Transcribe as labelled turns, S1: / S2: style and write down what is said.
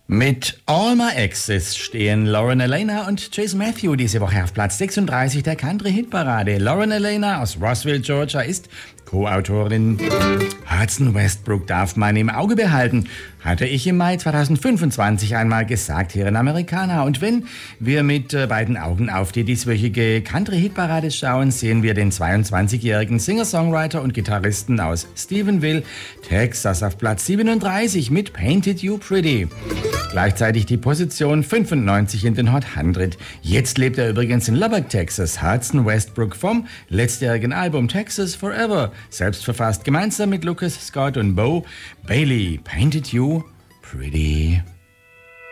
S1: Mit All My Exes stehen Lauren Alaina und Chase Matthew diese Woche auf Platz 36 der Country-Hitparade. Lauren Alaina aus Roswell, Georgia, ist Co-Autorin. Hudson Westbrook darf man im Auge behalten, hatte ich im Mai 2025 einmal gesagt, hier in Amerikaner. Und wenn wir mit beiden Augen auf die dieswöchige Country-Hitparade schauen, sehen wir den 22-jährigen Singer-Songwriter und Gitarristen aus Stephenville, Texas, auf Platz 37 mit Painted You Pretty. Gleichzeitig die Position 95 in den Hot 100. Jetzt lebt er übrigens in Lubbock, Texas. Hudson Westbrook vom letztjährigen Album Texas Forever. Selbst verfasst gemeinsam mit Lucas Scott und Bo Bailey. Painted You Pretty.